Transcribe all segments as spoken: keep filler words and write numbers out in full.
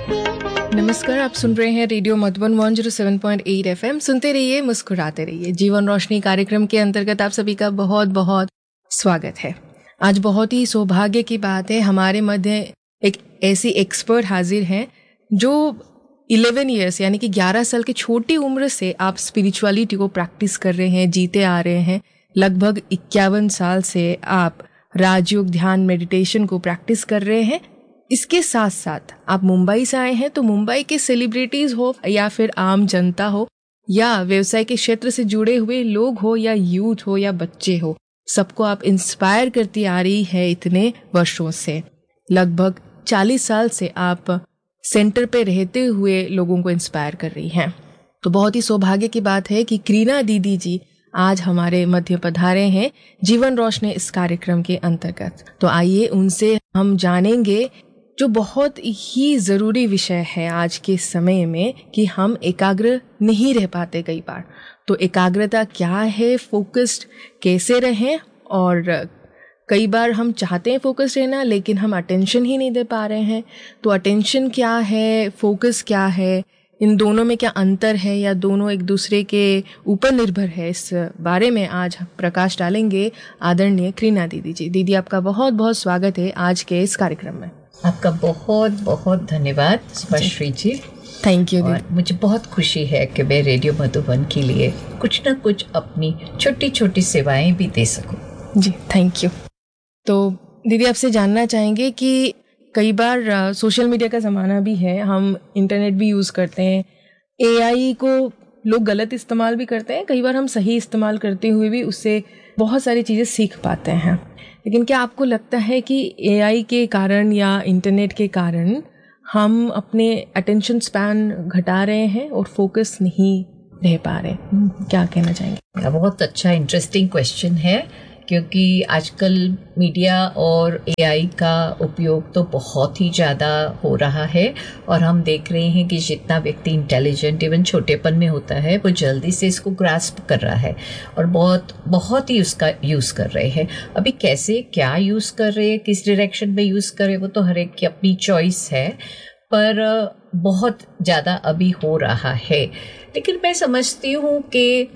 नमस्कार, आप सुन रहे हैं रेडियो मधुबन एक सौ सात पॉइंट आठ एफएम। सुनते रहिए, मुस्कुराते रहिए। जीवन रोशनी कार्यक्रम के अंतर्गत आप सभी का बहुत बहुत स्वागत है। आज बहुत ही सौभाग्य की बात है, हमारे मध्य एक ऐसी एक्सपर्ट हाजिर हैं जो ग्यारह इयर्स यानी कि ग्यारह साल की छोटी उम्र से आप स्पिरिचुअलिटी को प्रैक्टिस कर रहे हैं, जीते आ रहे हैं। लगभग इक्यावन साल से आप राजयोग, ध्यान, मेडिटेशन को प्रैक्टिस कर रहे हैं। इसके साथ साथ आप मुंबई से आए हैं, तो मुंबई के सेलिब्रिटीज हो या फिर आम जनता हो या व्यवसाय के क्षेत्र से जुड़े हुए लोग हो या यूथ हो या बच्चे हो, सबको आप इंस्पायर करती आ रही है इतने वर्षों से। लगभग चालीस साल से आप सेंटर पे रहते हुए लोगों को इंस्पायर कर रही हैं। तो बहुत ही सौभाग्य की बात है कि करीना दीदी जी आज हमारे मध्य पधारे हैं जीवन रोशनी इस कार्यक्रम के अंतर्गत। तो आइए उनसे हम जानेंगे जो बहुत ही ज़रूरी विषय है आज के समय में कि हम एकाग्र नहीं रह पाते कई बार। तो एकाग्रता क्या है, फोकस्ड कैसे रहें, और कई बार हम चाहते हैं फोकस रहना लेकिन हम अटेंशन ही नहीं दे पा रहे हैं। तो अटेंशन क्या है, फोकस क्या है, इन दोनों में क्या अंतर है या दोनों एक दूसरे के ऊपर निर्भर है, इस बारे में आज प्रकाश डालेंगे आदरणीय करीना दीदी जी। दीदी, आपका बहुत बहुत स्वागत है आज के इस कार्यक्रम में। आपका बहुत बहुत धन्यवाद स्पर्शी जी। Thank you. और मुझे बहुत खुशी है कि मैं रेडियो मधुबन के लिए कुछ ना कुछ अपनी छोटी छोटी सेवाएं भी दे सकूं। जी, थैंक यू। तो दीदी, आपसे जानना चाहेंगे कि कई बार सोशल मीडिया का ज़माना भी है, हम इंटरनेट भी यूज़ करते हैं, एआई को लोग गलत इस्तेमाल भी करते हैं, कई बार हम सही इस्तेमाल करते हुए भी उससे बहुत सारी चीज़ें सीख पाते हैं। लेकिन क्या आपको लगता है कि एआई के कारण या इंटरनेट के कारण हम अपने अटेंशन स्पैन घटा रहे हैं और फोकस नहीं रह पा रहे? क्या कहना चाहेंगे? बहुत अच्छा इंटरेस्टिंग क्वेश्चन है, क्योंकि आजकल मीडिया और एआई का उपयोग तो बहुत ही ज़्यादा हो रहा है और हम देख रहे हैं कि जितना व्यक्ति इंटेलिजेंट इवन छोटेपन में होता है वो जल्दी से इसको ग्रास्प कर रहा है और बहुत बहुत ही उसका यूज़ कर रहे हैं। अभी कैसे क्या यूज़ कर रहे हैं, किस डायरेक्शन में यूज़ कर रहे हैं, वो तो हर एक की अपनी चॉइस है, पर बहुत ज़्यादा अभी हो रहा है। लेकिन मैं समझती हूँ कि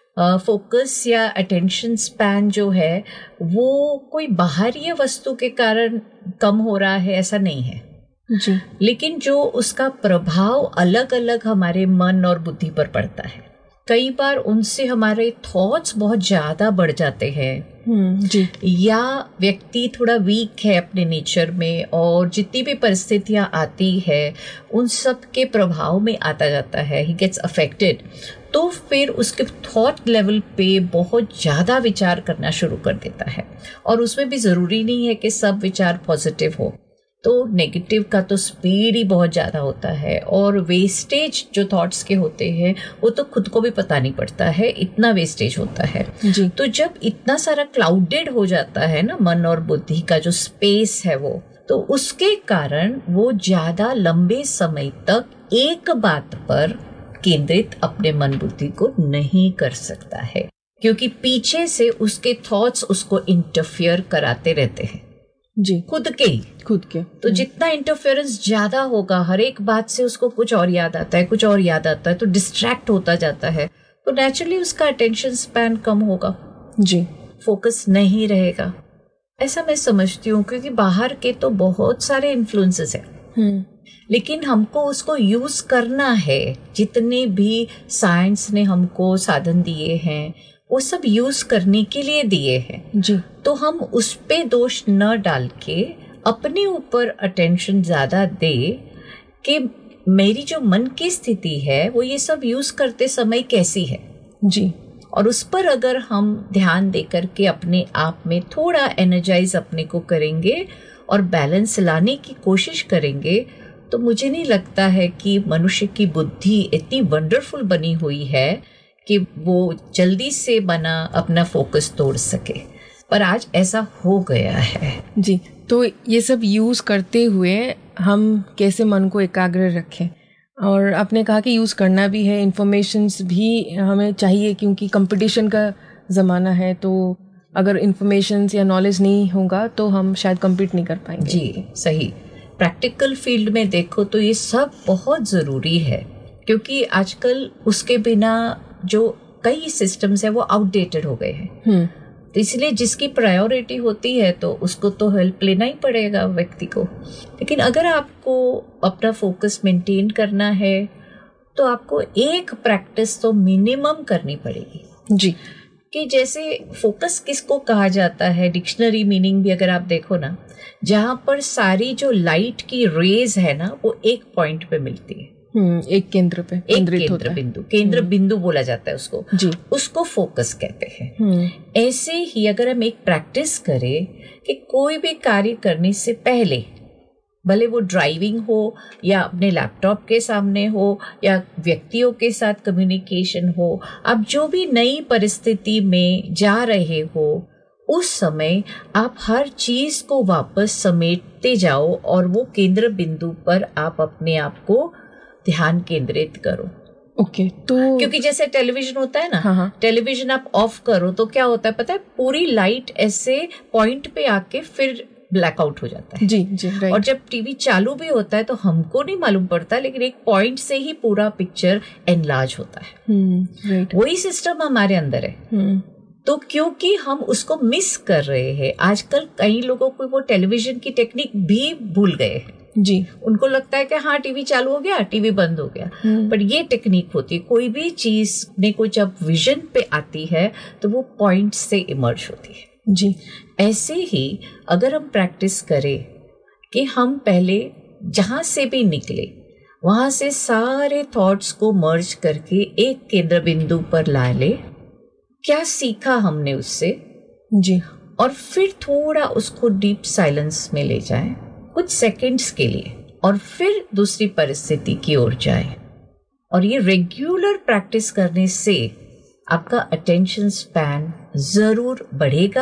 फोकस uh, या अटेंशन स्पैन जो है वो कोई बाहरी वस्तु के कारण कम हो रहा है, ऐसा नहीं है जी। लेकिन जो उसका प्रभाव अलग अलग हमारे मन और बुद्धि पर पड़ता है, कई बार उनसे हमारे थॉट्स बहुत ज़्यादा बढ़ जाते हैं जी। या व्यक्ति थोड़ा वीक है अपने नेचर में और जितनी भी परिस्थितियां आती है उन सब के प्रभाव में आता जाता है, ही गेट्स अफेक्टेड। तो फिर उसके थॉट लेवल पे बहुत ज़्यादा विचार करना शुरू कर देता है और उसमें भी ज़रूरी नहीं है कि सब विचार पॉजिटिव हो, तो नेगेटिव का तो स्पीड ही बहुत ज़्यादा होता है और वेस्टेज जो थॉट्स के होते हैं वो तो खुद को भी पता नहीं पड़ता है, इतना वेस्टेज होता है जी। तो जब इतना सारा क्लाउडेड हो जाता है ना मन और बुद्धि का जो स्पेस है वो, तो उसके कारण वो ज़्यादा लंबे समय तक एक बात पर केंद्रित अपने मन बुद्धि को नहीं कर सकता है, क्योंकि पीछे से उसके थॉट्स उसको इंटरफियर कराते रहते हैं जी, खुद के ही खुद के। तो जितना इंटरफेरेंस ज्यादा होगा, हर एक बात से उसको कुछ और याद आता है, कुछ और याद आता है, तो डिस्ट्रैक्ट होता जाता है, तो नेचुरली उसका अटेंशन स्पैन कम होगा जी, फोकस नहीं रहेगा, ऐसा मैं समझती हूँ। क्योंकि बाहर के तो बहुत सारे इन्फ्लुएंसेस हैं, लेकिन हमको उसको यूज करना है। जितने भी साइंस ने हमको साधन दिए हैं वो सब यूज करने के लिए दिए हैं जी। तो हम उस पे दोष न डाल के अपने ऊपर अटेंशन ज्यादा दे कि मेरी जो मन की स्थिति है वो ये सब यूज करते समय कैसी है जी, और उस पर अगर हम ध्यान दे करके अपने आप में थोड़ा एनर्जाइज अपने को करेंगे और बैलेंस लाने की कोशिश करेंगे, तो मुझे नहीं लगता है कि मनुष्य की बुद्धि इतनी वंडरफुल बनी हुई है कि वो जल्दी से बना अपना फोकस तोड़ सके, पर आज ऐसा हो गया है जी। तो ये सब यूज़ करते हुए हम कैसे मन को एकाग्र रखें, और आपने कहा कि यूज़ करना भी है, इन्फॉर्मेशंस भी हमें चाहिए क्योंकि कंपटीशन का ज़माना है, तो अगर इन्फॉर्मेशंस या नॉलेज नहीं होगा तो हम शायद कम्पीट नहीं कर पाएंगे। जी सही, प्रैक्टिकल फील्ड में देखो तो ये सब बहुत ज़रूरी है, क्योंकि आजकल उसके बिना जो कई सिस्टम्स है वो आउटडेटेड हो गए हैं। तो इसलिए जिसकी प्रायोरिटी होती है तो उसको तो हेल्प लेना ही पड़ेगा व्यक्ति को। लेकिन अगर आपको अपना फोकस मेंटेन करना है तो आपको एक प्रैक्टिस तो मिनिमम करनी पड़ेगी जी, कि जैसे फोकस किसको कहा जाता है, डिक्शनरी मीनिंग भी अगर आप देखो ना, जहां पर सारी जो लाइट की रेज है ना वो एक पॉइंट पे मिलती है, हम्म एक केंद्र पे एक केंद्र बिंदु, केंद्र बिंदु बोला जाता है उसको जी, उसको फोकस कहते हैं। ऐसे ही अगर हम एक प्रैक्टिस करें कि कोई भी कार्य करने से पहले, भले वो ड्राइविंग हो या अपने लैपटॉप के सामने हो या व्यक्तियों के साथ कम्युनिकेशन हो, आप जो भी नई परिस्थिति में जा रहे हो उस समय आप हर चीज को वापस समेटते जाओ और वो केंद्र बिंदु पर आप अपने आप को ध्यान केंद्रित करो। ओके okay, तो क्योंकि जैसे टेलीविजन होता है ना, हाँ हाँ। टेलीविजन आप ऑफ करो तो क्या होता है पता है, पूरी लाइट ऐसे पॉइंट पे आके फिर ब्लैकआउट हो जाता है। जी जी राइट। और जब टीवी चालू भी होता है तो हमको नहीं मालूम पड़ता, लेकिन एक पॉइंट से ही पूरा पिक्चर एनलार्ज होता है। राइट, वही सिस्टम हमारे अंदर है। तो क्योंकि हम उसको मिस कर रहे हैं, आजकल कई लोगों को वो टेलीविजन की टेक्निक भी भूल गए हैं जी। उनको लगता है कि हाँ टीवी चालू हो गया, टीवी बंद हो गया, पर ये टेक्निक होती है, कोई भी चीज में को जब विजन पे आती है तो वो पॉइंट से इमर्ज होती है जी। ऐसे ही अगर हम प्रैक्टिस करें कि हम पहले जहां से भी निकले वहां से सारे थॉट्स को मर्ज करके एक केंद्र बिंदु पर ला ले, क्या सीखा हमने उससे जी, और फिर थोड़ा उसको डीप साइलेंस में ले जाएं कुछ सेकंड्स के लिए और फिर दूसरी परिस्थिति की ओर जाएं। और ये रेगुलर प्रैक्टिस करने से आपका अटेंशन स्पैन जरूर बढ़ेगा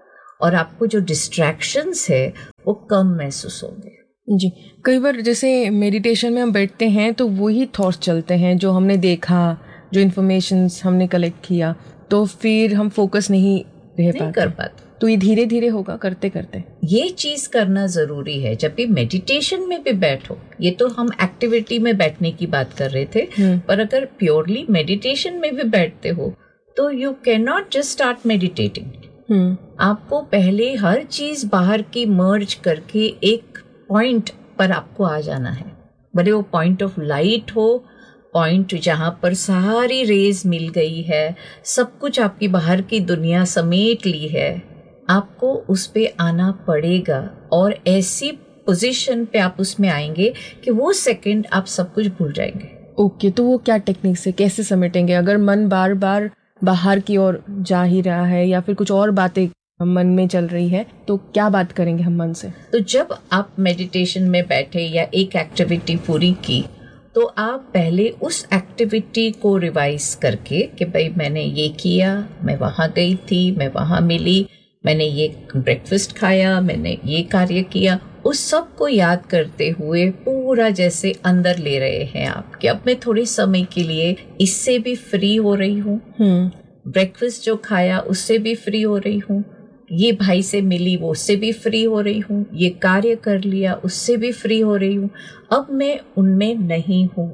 और आपको जो डिस्ट्रैक्शंस है वो कम महसूस होंगे। जी, कई बार जैसे मेडिटेशन में हम बैठते हैं तो वही थॉट्स चलते हैं जो हमने देखा, जो इन्फॉर्मेशंस हमने कलेक्ट किया, तो फिर हम फोकस नहीं रह नहीं कर पाते। तो ये धीरे धीरे होगा करते करते। ये चीज करना जरूरी है जब भी मेडिटेशन में भी बैठो। ये तो हम एक्टिविटी में बैठने की बात कर रहे थे, पर अगर प्योरली मेडिटेशन में भी बैठते हो तो you can not just start meditating. आपको पहले हर चीज बाहर की मर्ज करके एक पॉइंट पर आपको आ जाना है, भले वो पॉइंट ऑफ लाइट हो, पॉइंट जहां पर सारी रेज मिल गई है, सब कुछ आपकी बाहर की दुनिया समेट ली है, आपको उस पे आना पड़ेगा और ऐसी पोजीशन पे आप उसमें आएंगे कि वो सेकंड आप सब कुछ भूल जाएंगे। ओके okay, तो वो क्या टेक्निक से कैसे समेटेंगे अगर मन बार बार बाहर की ओर जा ही रहा है या फिर कुछ और बातें मन में चल रही है, तो क्या बात करेंगे हम मन से? तो जब आप मेडिटेशन में बैठे या एक एक्टिविटी पूरी की तो आप पहले उस एक्टिविटी को रिवाइज करके कि भाई मैंने ये किया, मैं वहाँ गई थी, मैं वहाँ मिली, मैंने ये ब्रेकफास्ट खाया, मैंने ये कार्य किया, उस सब को याद करते हुए पूरा जैसे अंदर ले रहे हैं आप कि अब मैं थोड़े समय के लिए इससे भी फ्री हो रही हूँ, ब्रेकफास्ट जो खाया उससे भी फ्री हो रही हूँ, ये भाई से मिली वो उससे भी फ्री हो रही हूँ, ये कार्य कर लिया उससे भी फ्री हो रही हूँ, अब मैं उनमें नहीं हूँ।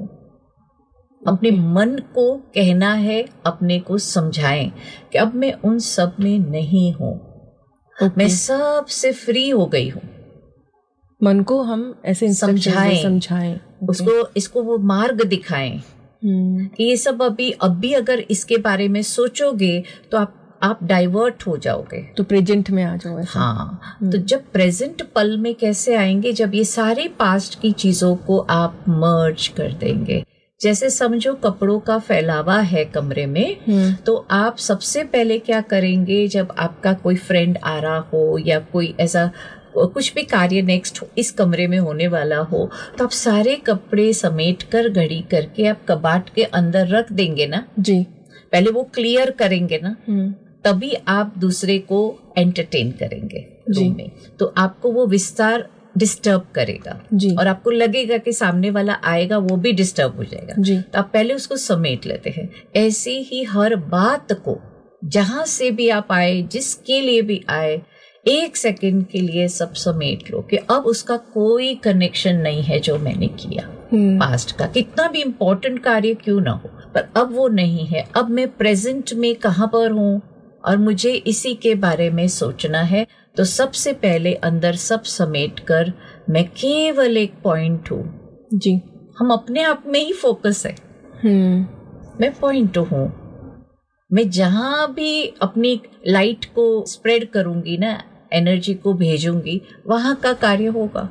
अपने मन को कहना है, अपने को समझाएं कि अब मैं उन सब में नहीं हूँ, okay. मैं सब से फ्री हो गई हूँ। मन को हम ऐसे समझाएं, समझाएं okay. उसको इसको वो मार्ग दिखाएं hmm. कि ये सब अभी अभी अगर इसके बारे में सोचोगे तो आप आप डाइवर्ट हो जाओगे, तो प्रेजेंट में आ जाओ ऐसा। हाँ, तो जब प्रेजेंट पल में कैसे आएंगे, जब ये सारी पास्ट की चीजों को आप मर्ज कर देंगे। जैसे समझो कपड़ों का फैलावा है कमरे में, तो आप सबसे पहले क्या करेंगे, जब आपका कोई फ्रेंड आ रहा हो या कोई ऐसा कुछ भी कार्य नेक्स्ट इस कमरे में होने वाला हो, तो आप सारे कपड़े समेट कर घड़ी करके आप कबाट के अंदर रख देंगे ना जी। पहले वो क्लियर करेंगे ना, तभी आप दूसरे को एंटरटेन करेंगे रूम में। तो आपको वो विस्तार डिस्टर्ब करेगा जी। और आपको लगेगा कि सामने वाला आएगा वो भी डिस्टर्ब हो जाएगा जी। तो आप पहले उसको समेट लेते हैं। ऐसे ही हर बात को जहां से भी आप आए, जिसके लिए भी आए, एक सेकंड के लिए सब समेट लो कि अब उसका कोई कनेक्शन नहीं है जो मैंने किया पास्ट का, कितना भी इम्पोर्टेंट कार्य क्यों ना हो, पर अब वो नहीं है। अब मैं प्रेजेंट में कहाँ पर हूँ और मुझे इसी के बारे में सोचना है। तो सबसे पहले अंदर सब समेट कर मैं केवल एक पॉइंट हूँ जी। हम अपने आप में ही फोकस है, मैं पॉइंट हूँ। मैं जहां भी अपनी लाइट को स्प्रेड करूंगी ना, एनर्जी को भेजूंगी, वहां का कार्य होगा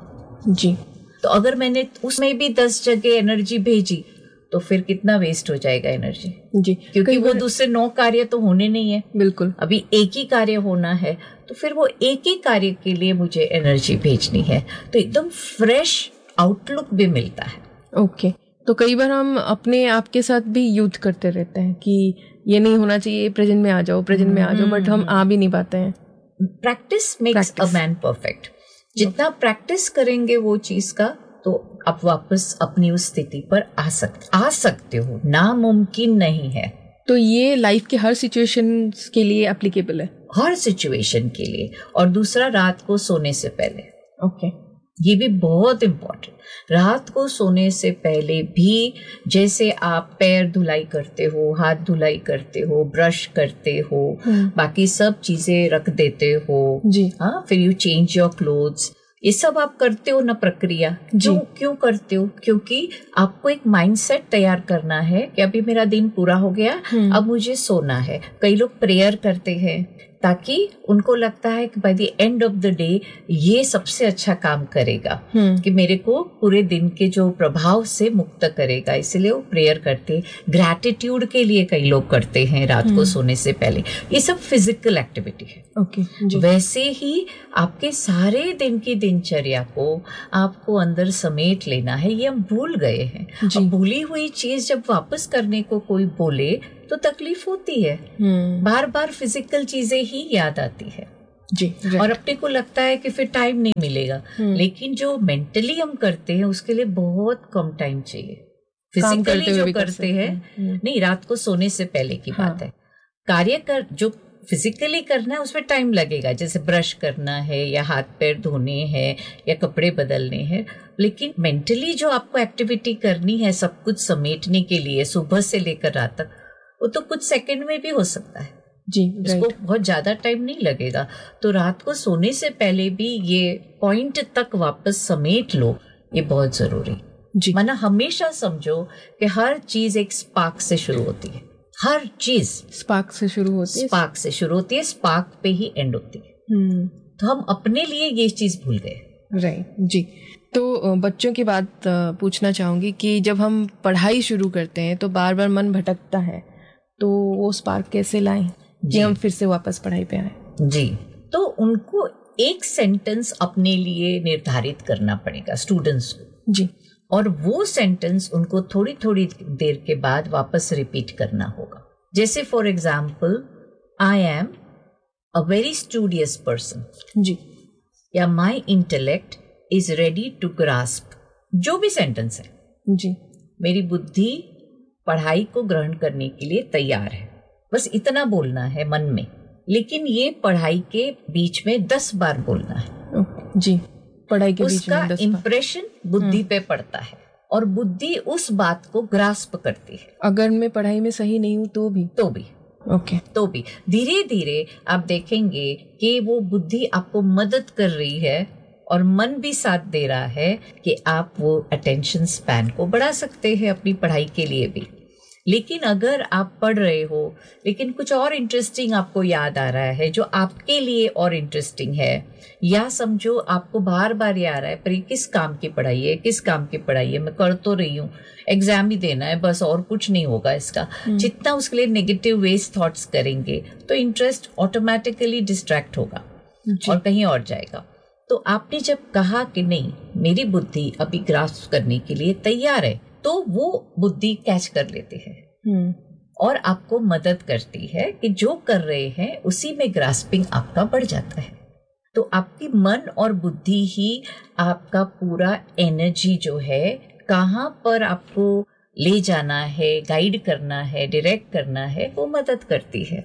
जी। तो अगर मैंने उसमें भी दस जगह एनर्जी भेजी तो फिर कितना वेस्ट हो जाएगा एनर्जी जी, क्योंकि वो दूसरे नौ कार्य तो होने नहीं है। बिल्कुल, अभी एक ही कार्य होना है, तो फिर वो एक ही कार्य के लिए मुझे एनर्जी भेजनी है, तो एकदम फ्रेश आउटलुक भी मिलता है। Okay okay. तो कई बार हम अपने आप के साथ भी युद्ध करते रहते हैं कि ये नहीं होना चाहिए, प्रेजेंट में आ जाओ, प्रेजेंट में आ जाओ, बट हम आ भी नहीं पाते हैं। Practice makes a man perfect. जितना प्रैक्टिस करेंगे वो चीज का, तो आप वापस अपनी उस स्थिति पर आ सकते आ सकते हो, नामुमकिन नहीं है। तो ये लाइफ के हर सिचुएशन के लिए एप्लीकेबल है, हर सिचुएशन के लिए। और दूसरा, रात को सोने से पहले, ओके okay. ये भी बहुत इम्पोर्टेंट। रात को सोने से पहले भी जैसे आप पैर धुलाई करते हो, हाथ धुलाई करते हो, ब्रश करते हो, बाकी सब चीजें रख देते हो जी, हाँ, फिर यू चेंज योर क्लोथ्स, ये सब आप करते हो ना प्रक्रिया। क्यों क्यों करते हो? क्योंकि आपको एक माइंडसेट तैयार करना है कि अभी मेरा दिन पूरा हो गया, अब मुझे सोना है। कई लोग प्रेयर करते हैं ताकि उनको लगता है कि by the end of the day ये सबसे अच्छा काम करेगा, कि मेरे को पूरे दिन के जो प्रभाव से मुक्त करेगा, इसलिए वो प्रेयर करते हैं। ग्रैटिट्यूड के लिए कई लोग करते हैं रात को सोने से पहले। ये सब फिजिकल एक्टिविटी है। ओके okay, वैसे ही आपके सारे दिन की दिनचर्या को आपको अंदर समेट लेना है। ये हम भूल गए हैं। अब भूली हुई चीज जब वापस करने को कोई बोले तो तकलीफ होती है। बार बार फिजिकल चीजें ही याद आती है जी, और अपने को लगता है कि फिर टाइम नहीं मिलेगा, लेकिन जो मेंटली हम करते हैं उसके लिए बहुत कम टाइम चाहिए। फिजिकली जो करते हैं, नहीं, रात को सोने से पहले की बात है। कार्य कर जो फिजिकली करना है उसमें टाइम लगेगा, जैसे ब्रश करना है या हाथ पैर धोने हैं या कपड़े बदलने हैं, लेकिन मेंटली जो आपको एक्टिविटी करनी है सब कुछ समेटने के लिए सुबह से लेकर रात तक, वो तो कुछ सेकंड में भी हो सकता है जी। इसको बहुत ज्यादा टाइम नहीं लगेगा। तो रात को सोने से पहले भी ये पॉइंट तक वापस समेट लो, ये बहुत जरूरी जी। माना हमेशा समझो कि हर चीज एक स्पार्क से शुरू होती है, हर चीज स्पार्क से शुरू होती है, स्पार्क से शुरू होती है, स्पार्क पे ही एंड होती है। तो हम अपने लिए ये चीज भूल गए। राइट जी। तो बच्चों की बात पूछना चाहूंगी कि जब हम पढ़ाई शुरू करते हैं तो बार बार मन भटकता है, तो वो स्पार्क कैसे लाएं कि हम फिर से वापस पढ़ाई पे आए? जी, तो उनको एक सेंटेंस अपने लिए निर्धारित करना पड़ेगा स्टूडेंट्स को जी, और वो सेंटेंस उनको थोड़ी थोड़ी देर के बाद वापस रिपीट करना होगा। जैसे for example, I am a very studious person जी, या माई intellect is ready to grasp, जो भी सेंटेंस है जी, मेरी बुद्धि पढ़ाई को ग्रहण करने के लिए तैयार है। बस इतना बोलना है मन में, लेकिन ये पढ़ाई के बीच में दस बार बोलना है जी। पढ़ाई के बीच में उसका इम्प्रेशन बुद्धि पे पड़ता है और बुद्धि उस बात को ग्रास्प करती है। अगर मैं पढ़ाई में सही नहीं हूँ तो भी तो भी ओके okay. तो भी धीरे धीरे आप देखेंगे कि वो बुद्धि आपको मदद कर रही है और मन भी साथ दे रहा है कि आप वो अटेंशन स्पैन को बढ़ा सकते हैं अपनी पढ़ाई के लिए भी। लेकिन अगर आप पढ़ रहे हो लेकिन कुछ और इंटरेस्टिंग आपको याद आ रहा है जो आपके लिए और इंटरेस्टिंग है, या समझो आपको बार बार याद आ रहा है पर ये किस काम की पढ़ाई है, किस काम की पढ़ाई है, मैं कर तो रही हूँ, एग्जाम ही देना है बस और कुछ नहीं होगा इसका, जितना उसके लिए नेगेटिव वेस्ट थॉट्स करेंगे तो इंटरेस्ट ऑटोमेटिकली डिस्ट्रैक्ट होगा और कहीं और जाएगा। तो आपने जब कहा कि नहीं मेरी बुद्धि अभी ग्रास्प करने के लिए तैयार है, तो वो बुद्धि कैच कर लेती है और आपको मदद करती है कि जो कर रहे हैं उसी में ग्रास्पिंग आपका बढ़ जाता है। तो आपकी मन और बुद्धि ही आपका पूरा एनर्जी जो है कहाँ पर आपको ले जाना है, गाइड करना है, डायरेक्ट करना है, वो मदद करती है।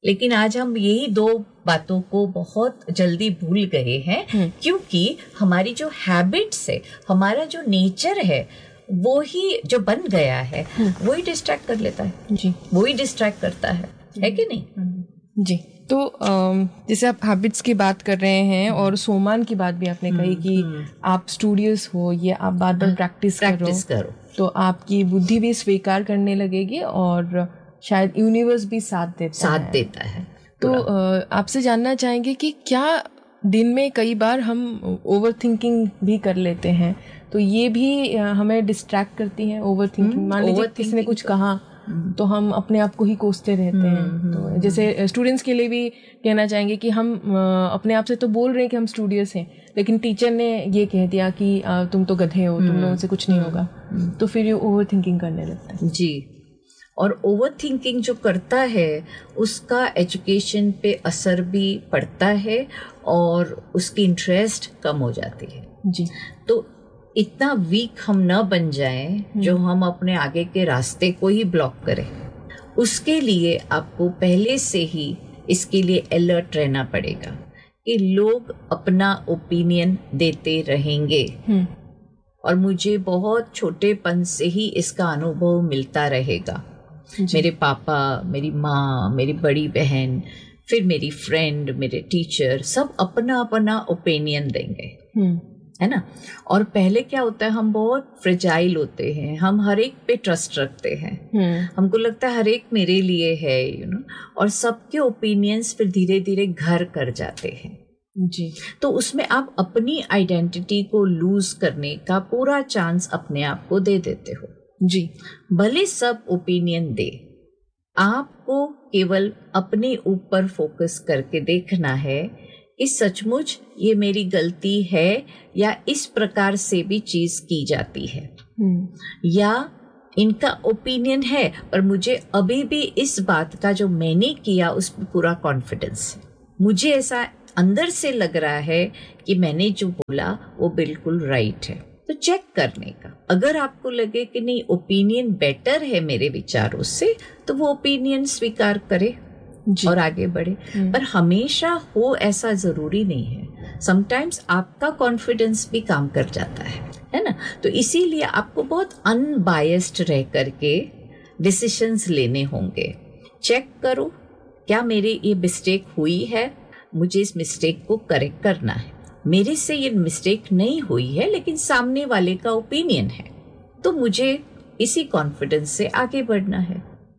लेकिन आज हम यही दो बातों को बहुत जल्दी भूल गए हैं, क्योंकि हमारी जो हैबिट्स है, हमारा जो नेचर है, वो ही जो बन गया है, वो ही डिस्ट्रैक्ट कर लेता है जी, वो ही डिस्ट्रैक्ट करता है, है कि नहीं जी। तो जैसे आप हैबिट्स की बात कर रहे हैं और सोमान की बात भी आपने कही कि आप स्टूडियस हो, ये आप बार बार प्रैक्टिस करो, करो तो आपकी बुद्धि भी स्वीकार करने लगेगी और शायद यूनिवर्स भी साथ देता साथ है देता है। तो आपसे जानना चाहेंगे कि क्या दिन में कई बार हम ओवर थिंकिंग भी कर लेते हैं, तो ये भी हमें डिस्ट्रैक्ट करती है ओवर थिंकिंग? मान लीजिए किसी ने कुछ कहा तो हम अपने आप को ही कोसते रहते हैं। तो जैसे स्टूडेंट्स के लिए भी कहना चाहेंगे कि हम अपने आप से तो बोल रहे हैं कि हम स्टूडियस हैं, लेकिन टीचर ने ये कह दिया कि तुम तो गधे हो, तुम लोगों से कुछ नहीं होगा, तो फिर ये ओवर थिंकिंग करने लगता है जी। और ओवर थिंकिंग जो करता है उसका एजुकेशन पे असर भी पड़ता है और उसकी इंटरेस्ट कम हो जाती है जी। तो इतना वीक हम न बन जाएं जो हम अपने आगे के रास्ते को ही ब्लॉक करें। उसके लिए आपको पहले से ही इसके लिए अलर्ट रहना पड़ेगा कि लोग अपना ओपिनियन देते रहेंगे और मुझे बहुत छोटेपन से ही इसका अनुभव मिलता रहेगा। मेरे पापा, मेरी माँ, मेरी बड़ी बहन, फिर मेरी फ्रेंड, मेरे टीचर, सब अपना अपना ओपिनियन देंगे, है ना। और पहले क्या होता है, हम बहुत फ्रेजाइल होते हैं, हम हर एक पे ट्रस्ट रखते हैं, हमको लगता है हर एक मेरे लिए है, यू नो, और सबके ओपिनियंस फिर धीरे धीरे घर कर जाते हैं जी। तो उसमें आप अपनी आइडेंटिटी को लूज करने का पूरा चांस अपने आप को दे देते हो जी। भले सब ओपिनियन दे, आपको केवल अपने ऊपर फोकस करके देखना है कि सचमुच ये मेरी गलती है या इस प्रकार से भी चीज की जाती है, या इनका ओपिनियन है पर मुझे अभी भी इस बात का जो मैंने किया उस पर पूरा कॉन्फिडेंस है, मुझे ऐसा अंदर से लग रहा है कि मैंने जो बोला वो बिल्कुल राइट है। तो चेक करने का, अगर आपको लगे कि नहीं ओपिनियन बेटर है मेरे विचारों से, तो वो ओपिनियन स्वीकार करे और आगे बढ़े। पर हमेशा हो ऐसा जरूरी नहीं है, समटाइम्स आपका कॉन्फिडेंस भी काम कर जाता है, है ना। तो इसीलिए आपको बहुत अनबायस्ड रह करके डिसीजंस लेने होंगे। चेक करो क्या मेरे ये मिस्टेक हुई है, मुझे इस मिस्टेक को करेक्ट करना है, मेरे से ये मिस्टेक नहीं हुई है लेकिन सामने वाले का ओपिनियन है, तो मुझे इसी कॉन्फिडेंस से आगे बढ़ना है।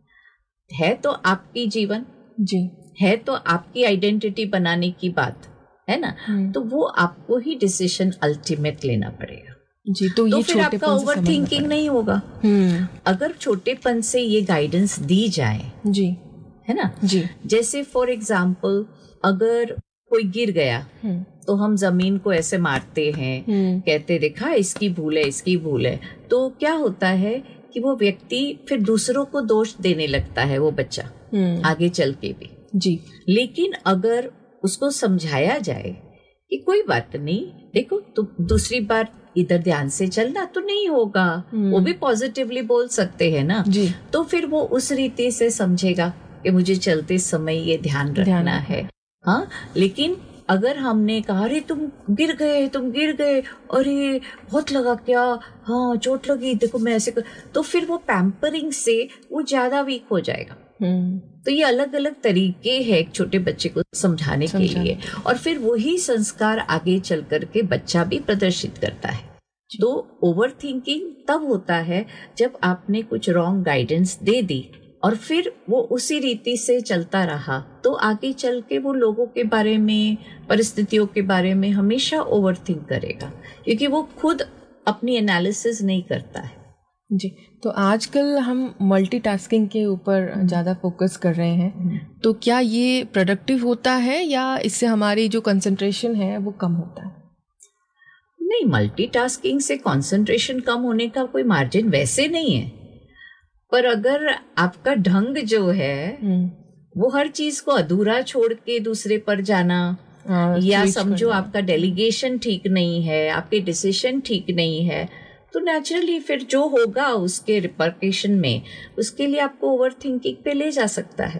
है तो आपकी जीवन जी, है तो आपकी आइडेंटिटी बनाने की बात है ना, तो वो आपको ही डिसीजन अल्टीमेट लेना पड़ेगा जी। तो, तो ये फिर आपका ओवर थिंकिंग नहीं होगा। अगर छोटेपन से ये गाइडेंस दी जाए जी, है ना जी। जैसे फॉर एग्जाम्पल अगर कोई गिर गया तो हम जमीन को ऐसे मारते हैं, कहते देखा इसकी भूल है, इसकी भूल है, तो क्या होता है कि वो व्यक्ति फिर दूसरों को दोष देने लगता है, वो बच्चा आगे चल के भी जी। लेकिन अगर उसको समझाया जाए कि कोई बात नहीं, देखो तुम दूसरी बार इधर ध्यान से चलना तो नहीं होगा, वो भी पॉजिटिवली बोल सकते हैं ना जी। तो फिर वो उस रीति से समझेगा कि मुझे चलते समय ये ध्यान रखना ध्यान है। हाँ, लेकिन अगर हमने कहा अरे तुम गिर गए तुम गिर गए अरे बहुत लगा क्या, हाँ चोट लगी, देखो मैं ऐसे कर, तो फिर वो पैम्परिंग से वो ज्यादा वीक हो जाएगा। तो ये अलग अलग तरीके हैं एक छोटे बच्चे को समझाने के लिए, और फिर वही संस्कार आगे चल करके बच्चा भी प्रदर्शित करता है। तो ओवर थिंकिंग तब होता है जब आपने कुछ रॉन्ग गाइडेंस दे दी और फिर वो उसी रीति से चलता रहा, तो आगे चल के वो लोगों के बारे में, परिस्थितियों के बारे में हमेशा ओवर थिंक करेगा, क्योंकि वो खुद अपनी एनालिसिस नहीं करता है। जी। तो आजकल हम मल्टीटास्किंग के ऊपर ज़्यादा फोकस कर रहे हैं, तो क्या ये प्रोडक्टिव होता है या इससे हमारी जो कंसंट्रेशन है वो कम होता है? नहीं, मल्टीटास्किंग से कंसंट्रेशन कम होने का कोई मार्जिन वैसे नहीं है, पर अगर आपका ढंग जो है वो हर चीज को अधूरा छोड़ के दूसरे पर जाना, या समझो आपका डेलीगेशन ठीक नहीं है, आपके डिसीजन ठीक नहीं है, तो नेचुरली फिर जो होगा उसके रिपरकेशन में, उसके लिए आपको ओवर थिंकिंग पे ले जा सकता है।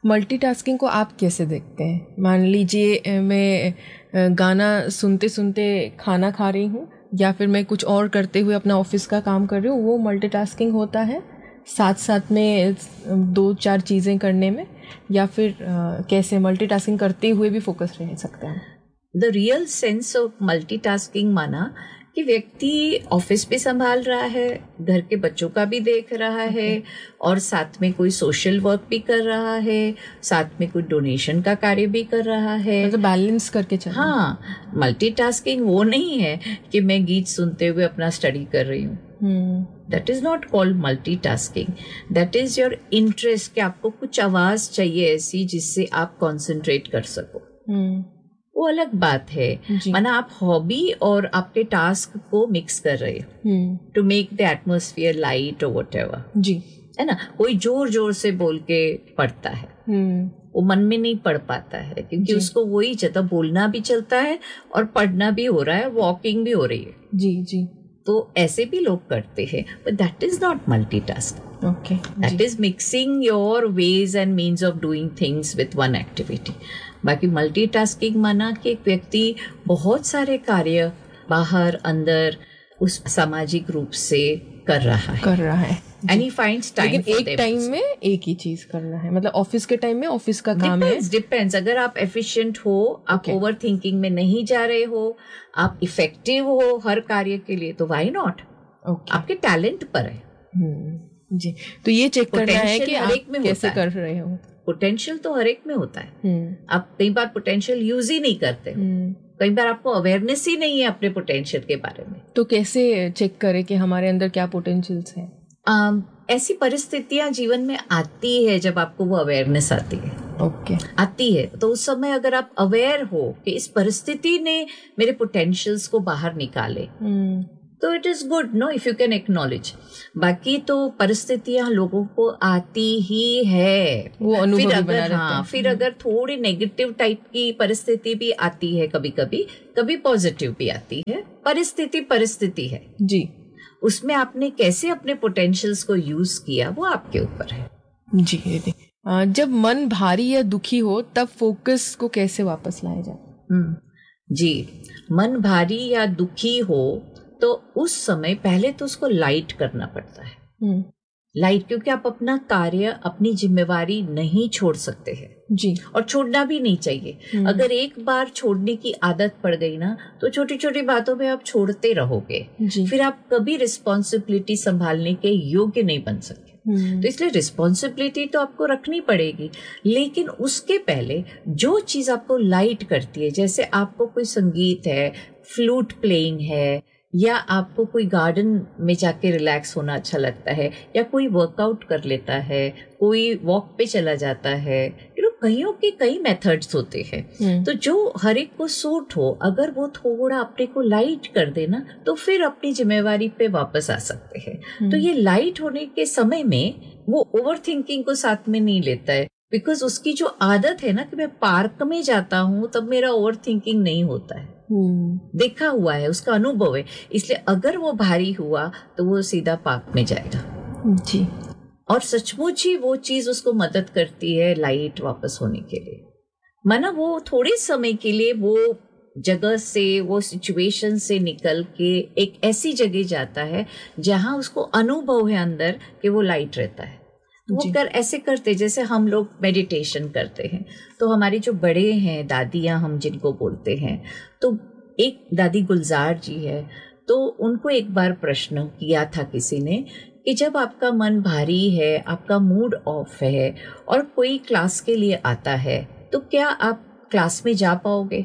मल्टीटास्किंग को आप कैसे देखते हैं? मान लीजिए मैं गाना सुनते सुनते खाना खा रही हूँ या फिर मैं कुछ और करते हुए अपना ऑफिस का काम कर रही हूँ, वो मल्टीटास्किंग होता है साथ साथ में दो चार चीज़ें करने में, या फिर uh, कैसे मल्टीटास्किंग करते हुए भी फोकस रह सकता है? The real sense of multitasking माना कि व्यक्ति ऑफिस भी संभाल रहा है, घर के बच्चों का भी देख रहा okay. है, और साथ में कोई सोशल वर्क भी कर रहा है, साथ में कोई डोनेशन का कार्य भी कर रहा है, मतलब बैलेंस करके चलना। हाँ, मल्टीटास्किंग वो नहीं है कि मैं गीत सुनते हुए अपना स्टडी कर रही हूँ। That is not called multitasking, that is your interest, कि आपको कुछ आवाज चाहिए ऐसी जिससे आप कॉन्सेंट्रेट कर सको, hmm. वो अलग बात है। माना आप हॉबी और आपके टास्क को मिक्स कर रहे हो to make the atmosphere light और व्हाटएवर, जी है ना। कोई जोर जोर से बोल के पढ़ता है, hmm. वो मन में नहीं पढ़ पाता है, क्योंकि उसको वही चाहता, बोलना भी चलता है और पढ़ना भी हो रहा है, वॉकिंग भी हो रही है, जी जी तो ऐसे भी लोग करते हैं, but that is not multitasking. Okay, that is mixing your ways and means of doing things with one activity. बाकी मल्टीटास्किंग माना कि एक व्यक्ति बहुत सारे कार्य बाहर अंदर उस सामाजिक रूप से कर रहा है कर रहा है एंड ही फाइंड्स टाइम, लेकिन एक टाइम में एक ही चीज करना है, मतलब ऑफिस के टाइम में ऑफिस का काम है। डिपेंड्स, अगर आप एफिशिएंट हो, आप ओवर okay. थिंकिंग में नहीं जा रहे हो, आप इफेक्टिव हो हर कार्य के लिए, तो व्हाई नॉट, okay. आपके टैलेंट पर है। hmm. जी, तो ये चेक करना है कि आप कैसे कर रहे हो। पोटेंशियल तो हर एक में होता है, hmm. आप कई बार पोटेंशियल यूज ही नहीं करते, hmm. कई बार आपको अवेयरनेस ही नहीं है अपने पोटेंशियल के बारे में। तो कैसे चेक करें कि हमारे अंदर क्या पोटेंशियल्स हैं? um, ऐसी परिस्थितियां जीवन में आती है जब आपको वो अवेयरनेस आती है, ओके okay. आती है, तो उस समय अगर आप अवेयर हो कि इस परिस्थिति ने मेरे पोटेंशियल्स को बाहर निकाले, hmm. तो it is good no, if you can acknowledge. बाकी तो परिस्थितियां लोगों को आती ही है, वो अनुभव फिर भी अगर बना हाँ रहते फिर अगर थोड़ी नेगेटिव टाइप की परिस्थिति भी आती है, कभी कभी कभी पॉजिटिव भी आती है, परिस्थिति परिस्थिति है जी, उसमें आपने कैसे अपने पोटेंशियल्स को यूज किया वो आपके ऊपर है। जी जी, जब मन भारी या दुखी हो तब फोकस को कैसे वापस लाया जाए? जी, मन भारी या दुखी हो तो उस समय पहले तो उसको लाइट करना पड़ता है, hmm. लाइट, क्योंकि आप अपना कार्य, अपनी जिम्मेवारी नहीं छोड़ सकते हैं जी, और छोड़ना भी नहीं चाहिए। hmm. अगर एक बार छोड़ने की आदत पड़ गई ना, तो छोटी छोटी बातों में आप छोड़ते रहोगे जी, फिर आप कभी रिस्पॉन्सिबिलिटी संभालने के योग्य नहीं बन सकते। hmm. तो इसलिए रिस्पॉन्सिबिलिटी तो आपको रखनी पड़ेगी, लेकिन उसके पहले जो चीज आपको लाइट करती है, जैसे आपको कोई संगीत है, फ्लूट प्लेइंग है, या आपको कोई गार्डन में जाके रिलैक्स होना अच्छा लगता है, या कोई वर्कआउट कर लेता है, कोई वॉक पे चला जाता है, यू नो कईयों के कई मेथड्स होते हैं। hmm. तो जो हर एक को सूट हो, अगर वो थोड़ा अपने को लाइट कर देना, तो फिर अपनी जिम्मेवारी पे वापस आ सकते हैं। hmm. तो ये लाइट होने के समय में वो ओवर थिंकिंग को साथ में नहीं लेता है, बिकॉज उसकी जो आदत है ना कि मैं पार्क में जाता हूँ तब मेरा ओवर थिंकिंग नहीं होता है, Hmm. देखा हुआ है, उसका अनुभव है, इसलिए अगर वो भारी हुआ तो वो सीधा पार्क में जाएगा जी, और सचमुच ही वो चीज उसको मदद करती है लाइट वापस होने के लिए। माना वो थोड़े समय के लिए वो जगह से, वो सिचुएशन से निकल के एक ऐसी जगह जाता है जहां उसको अनुभव है अंदर कि वो लाइट रहता है। वो कर ऐसे करते जैसे हम लोग मेडिटेशन करते हैं, तो हमारी जो बड़े हैं, दादियां हम जिनको बोलते हैं, तो एक दादी गुलजार जी है, तो उनको एक बार प्रश्न किया था किसी ने कि जब आपका मन भारी है, आपका मूड ऑफ है और कोई क्लास के लिए आता है, तो क्या आप क्लास में जा पाओगे?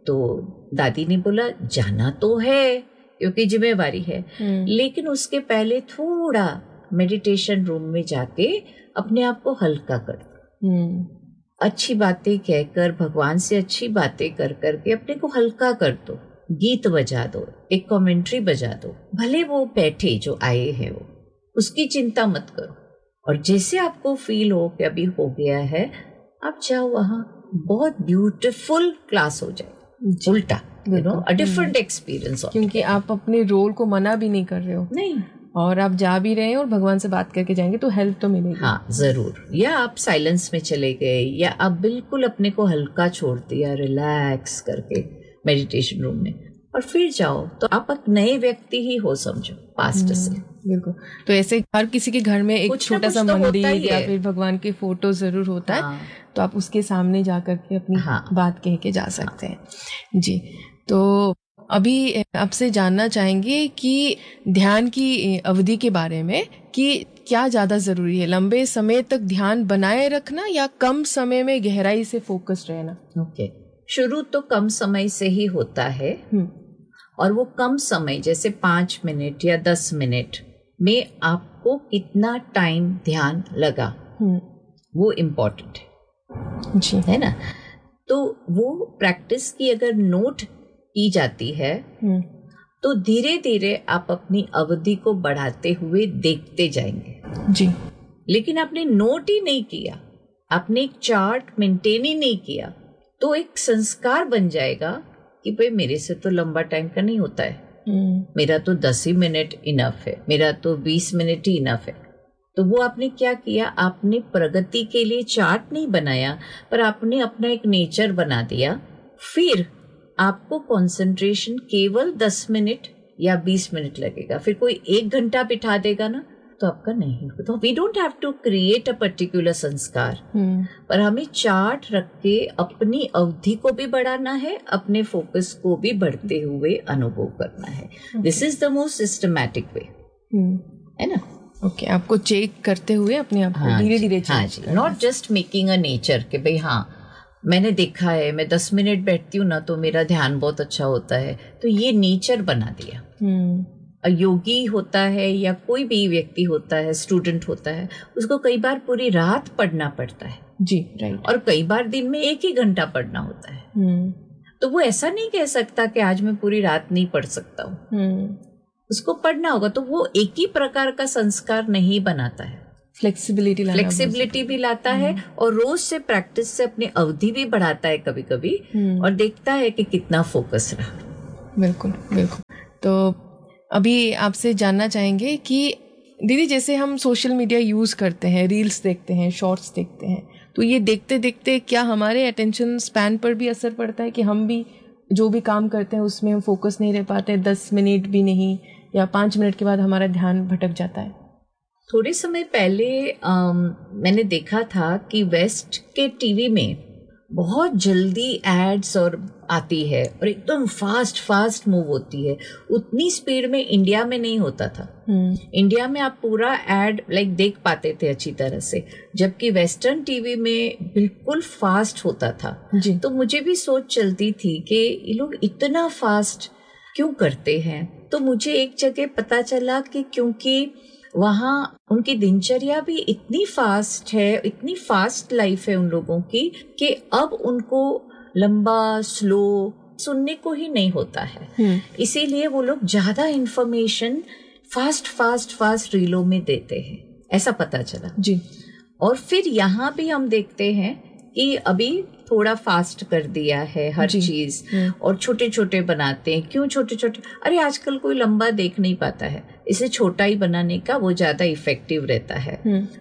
तो दादी ने बोला जाना तो है क्योंकि जिम्मेवारी है, लेकिन उसके पहले थोड़ा मेडिटेशन रूम में जाके अपने आप को हल्का कर दो, अच्छी बातें कहकर, भगवान से अच्छी बातें कर करके अपने को हल्का कर दो, गीत बजा दो, एक कमेंट्री बजा दो, भले वो बैठे जो आए हैं वो, उसकी चिंता मत करो, और जैसे आपको फील हो कि अभी हो गया है, आप जाओ वहां, बहुत ब्यूटीफुल क्लास हो जाए, उल्टा you know a different experience, क्योंकि आप अपने रोल को मना भी नहीं कर रहे हो। नहीं, और आप जा भी रहे हैं और भगवान से बात करके जाएंगे तो हेल्प तो मिलेगी। हाँ जरूर। या आप साइलेंस में चले गए, या आप बिल्कुल अपने को हल्का छोड़ दिया रिलैक्स करके मेडिटेशन रूम में, और फिर जाओ तो आप एक नए व्यक्ति ही हो, समझो पास्ट से। बिल्कुल। तो ऐसे हर किसी के घर में एक छोटा सा तो मंदिर या फिर भगवान के फोटो जरूर होता हाँ। है, तो आप उसके सामने जा करके अपनी हाँ। बात कह के जा सकते हैं। जी, तो अभी आपसे जानना चाहेंगे कि ध्यान की अवधि के बारे में, कि क्या ज़्यादा ज़रूरी है, लंबे समय तक ध्यान बनाए रखना या कम समय में गहराई से फोकस रहना? ओके, शुरू तो कम समय से ही होता है, और वो कम समय जैसे पाँच मिनट या दस मिनट में आपको कितना टाइम ध्यान लगा वो इम्पोर्टेंट है जी, है ना। तो वो प्रैक्टिस की अगर नोट की जाती है तो धीरे धीरे आप अपनी अवधि को बढ़ाते हुए देखते जाएंगे। जी, लेकिन आपने नोट ही नहीं किया, आपने एक चार्ट मेंटेन ही नहीं किया, तो एक संस्कार बन जाएगा कि भाई मेरे से तो लंबा टाइम का नहीं होता है, मेरा तो दस ही मिनट इनफ है, मेरा तो बीस मिनट ही इनफ है। तो वो आपने क्या किया, आपने प्रगति के लिए चार्ट नहीं बनाया, पर आपने अपना एक नेचर बना दिया। फिर आपको कंसंट्रेशन केवल दस मिनट या बीस मिनट लगेगा, फिर कोई एक घंटा बिठा देगा ना तो आपका नहीं होता। तो we don't have to create a particular संस्कार, पर हमें चार्ट रख के अपनी अवधि को भी बढ़ाना है, अपने फोकस को भी बढ़ते हुए अनुभव करना है। This is the most systematic way, है ना। ओके, okay, आपको चेक करते हुए अपने आप को धीरे धीरे चेक, हाँ जी, not just making a nature कि भाई हाँ मैंने देखा है मैं दस मिनट बैठती हूँ ना तो मेरा ध्यान बहुत अच्छा होता है, तो ये नेचर बना दिया। hmm. योगी होता है या कोई भी व्यक्ति होता है, स्टूडेंट होता है, उसको कई बार पूरी रात पढ़ना पड़ता है जी, राइट, और कई बार दिन में एक ही घंटा पढ़ना होता है। hmm. तो वो ऐसा नहीं कह सकता कि आज मैं पूरी रात नहीं पढ़ सकता हूँ, hmm. उसको पढ़ना होगा। तो वो एक ही प्रकार का संस्कार नहीं बनाता है, फ्लेक्सिबिलिटी फ्लेक्सिबिलिटी भी लाता है, और रोज से प्रैक्टिस से अपनी अवधि भी बढ़ाता है कभी कभी, और देखता है कि कितना फोकस रहा। बिल्कुल बिल्कुल। तो अभी आपसे जानना चाहेंगे कि दीदी, जैसे हम सोशल मीडिया यूज़ करते हैं, रील्स देखते हैं, शॉर्ट्स देखते हैं, तो ये देखते देखते क्या हमारे अटेंशन स्पैन पर भी असर पड़ता है कि हम भी जो भी काम करते हैं उसमें हम फोकस नहीं रह पाते, दस मिनट भी नहीं, या पाँच मिनट के बाद हमारा ध्यान भटक जाता है? थोड़े समय पहले आम, मैंने देखा था कि वेस्ट के टीवी में बहुत जल्दी एड्स और आती है और एकदम फास्ट फास्ट मूव होती है। उतनी स्पीड में इंडिया में नहीं होता था। hmm. इंडिया में आप पूरा एड लाइक देख पाते थे अच्छी तरह से, जबकि वेस्टर्न टीवी में बिल्कुल फास्ट होता था जी। तो मुझे भी सोच चलती थी कि ये लोग इतना फास्ट क्यों करते हैं। तो मुझे एक जगह पता चला कि क्योंकि वहाँ उनकी दिनचर्या भी इतनी फास्ट है, इतनी फास्ट लाइफ है उन लोगों की, कि अब उनको लंबा स्लो सुनने को ही नहीं होता है। इसीलिए वो लोग ज्यादा इंफॉर्मेशन फास्ट फास्ट फास्ट रीलों में देते हैं, ऐसा पता चला जी। और फिर यहाँ भी हम देखते हैं कि अभी थोड़ा फास्ट कर दिया है हर चीज, और छोटे छोटे बनाते हैं। क्यों छोटे छोटे? अरे आजकल कोई लंबा देख नहीं पाता है, इसे छोटा ही बनाने का वो ज्यादा इफेक्टिव रहता है।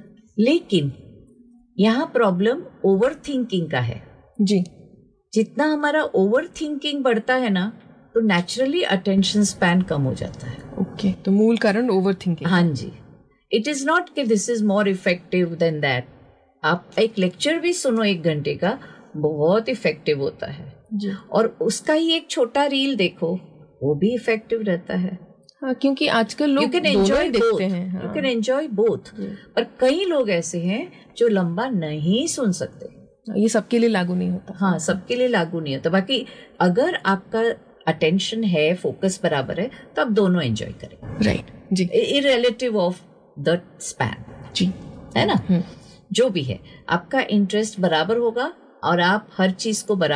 लेकिन यहाँ प्रॉब्लम ओवर थिंकिंग का है जी। जितना हमारा ओवर थिंकिंग बढ़ता है ना, तो नेचुरली अटेंशन स्पैन कम हो जाता है। ओके okay, तो मूल कारण ओवर थिंकिंग। हाँ जी, इट इज नॉट कि this is more effective then that. आप एक लेक्चर भी सुनो एक घंटे का, बहुत इफेक्टिव होता है जी। और उसका ही एक छोटा रील देखो, वो भी इफेक्टिव रहता है। हाँ, क्योंकि आजकल लोग दोनों देखते हैं। हाँ। You can enjoy both. पर कई लोग ऐसे हैं जो लंबा नहीं सुन सकते। ये सबके लिए लागू नहीं होता। हाँ, सबके लिए लागू नहीं होता। बाकी अगर आपका अटेंशन है, फोकस बराबर है, तो आप दोनों एंजॉय करें। Right ji, इररिलेटिव of the span जी, है ना। जो भी है, आपका इंटरेस्ट बराबर होगा और आप हर चीज को बराबर